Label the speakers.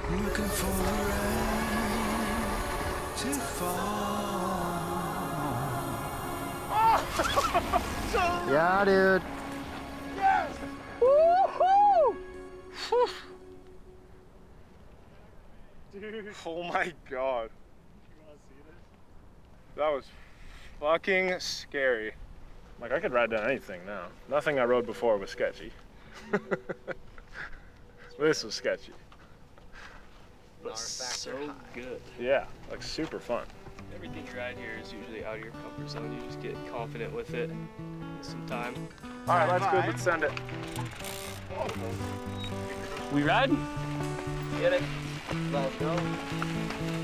Speaker 1: looking for the rain to fall.
Speaker 2: Yeah, dude.
Speaker 3: Yes! Woohoo! Dude.
Speaker 4: Oh my God.
Speaker 3: You wanna see this?
Speaker 4: That was fucking scary. Like, I could ride down anything now. Nothing I rode before was sketchy. This was sketchy.
Speaker 5: But so good.
Speaker 4: Yeah, like super fun.
Speaker 5: Everything you ride here is usually out of your comfort zone. You just get confident with it. Some time.
Speaker 4: All right, that's good. Let's send it.
Speaker 5: We ride? Get it. Let's go.